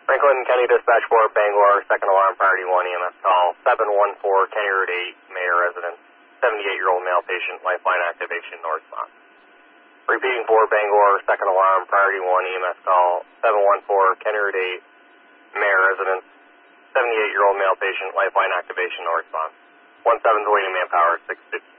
Franklin County Dispatch 4, Bangor, second alarm, priority 1 EMS call, 714 Kenny Road 8, Mayor residence, 78-year-old male patient, lifeline activation, no response. Repeating for Bangor, second alarm, priority 1 EMS call, 714 Kenny Road 8, Mayor residence, 78-year-old male patient, lifeline activation, no response. 17 waiting manpower, 650.